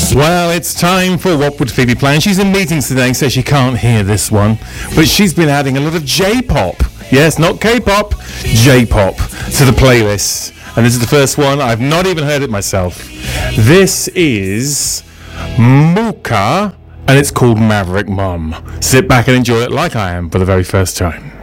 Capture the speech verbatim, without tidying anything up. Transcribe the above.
Well, it's time for What Would Phoebe Play? She's in meetings today, so she can't hear this one. But she's been adding a lot of J-pop. Yes, not K-pop, J-pop to the playlist. And this is the first one. I've not even heard it myself. This is Mooka, and it's called Maverick Mom. Sit back and enjoy it like I am for the very first time.